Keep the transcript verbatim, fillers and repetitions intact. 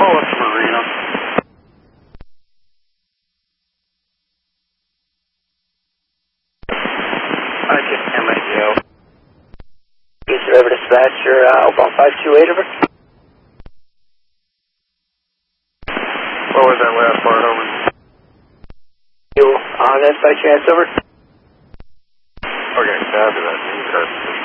West Marina. I just M A G O. East River Dispatcher, uh, Outbound five two eight, over. What was that last part, over? You on this by chance, over? Okay, copy that.